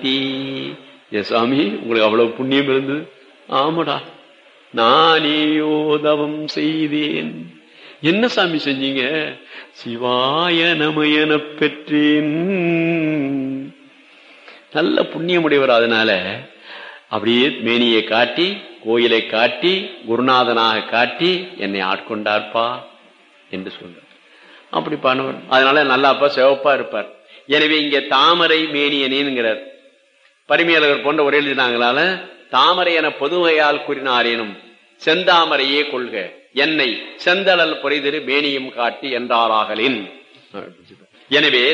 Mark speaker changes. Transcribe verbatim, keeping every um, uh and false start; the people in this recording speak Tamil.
Speaker 1: வைத்தே. ஏ சுவாமி, உங்களுக்கு அவ்வளவு புண்ணியம் இருந்தது? ஆமாடா, நானேயோ தவம் செய்தேன். என்ன சாமி செஞ்சீங்க? சிவாய நமயன பெற்றேன். நல்ல புண்ணியமுடையவர். அதனால அப்படியே மேனியை காட்டி, கோயிலை காட்டி, குருநாதனாக காட்டி என்னை ஆட்கொண்டார்ப்பா என்று சொல்றார். அப்படி பண்ணவர். அதனால நல்லாப்பா சிவப்பா இருப்பார். எனவே இங்க தாமரை மேனியனேங்கிறார். பரிமையாளர் போன்ற உரை எழுதினாங்களால தாமரை என பொதுவையால் கூறினாரேனும் செந்தாமரையே கொள்க, என்னை செந்தளல் புரைதிரு மேனியும் காட்டி என்றாராகலின். எனவே